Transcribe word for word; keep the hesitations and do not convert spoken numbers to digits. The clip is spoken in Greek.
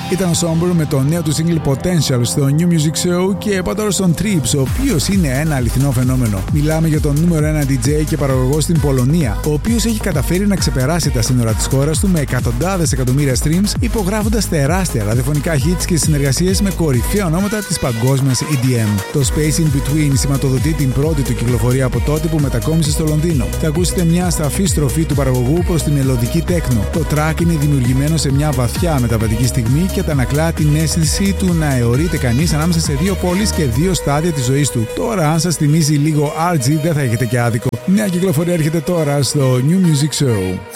Ήταν ο Somber με το νέο του single Potential στο New Music Show και πάω τώρα στον Trips, ο οποίος είναι ένα αληθινό φαινόμενο. Μιλάμε για τον νούμερο ένα ντι τζέι και παραγωγό στην Πολωνία, ο οποίος έχει καταφέρει να ξεπεράσει τα σύνορα της χώρας του με εκατοντάδες εκατομμύρια streams, υπογράφοντας τεράστια ραδιοφωνικά hits και συνεργασίες με κορυφαία ονόματα της παγκόσμιας ι ντι εμ. Το Space In Between σηματοδοτεί την πρώτη του κυκλοφορία από τότε που μετακόμισε στο Λονδίνο. Θα ακούσετε μια σταφή στροφή του παραγωγού προς τη μελωδική τέκνο. Το track είναι δημιουργημένο σε μια βαθιά μεταβατική στιγμή και αντανακλά την αίσθηση του να αιωρείται κανείς ανάμεσα σε δύο πόλεις και δύο στάδια της ζωής του. Τώρα, αν σας θυμίζει λίγο αρ τζι, δεν θα έχετε και άδικο. Μια κυκλοφορία έρχεται τώρα στο New Music Show.